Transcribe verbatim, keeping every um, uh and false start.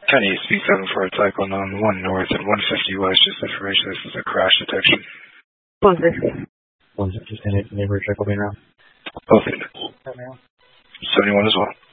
Kenny, speed seven for a Cyclone on one north and one fifty west, just information. This is a crash detection. one fifty. one fifty, neighbor check will be around. Both seventy-one as well.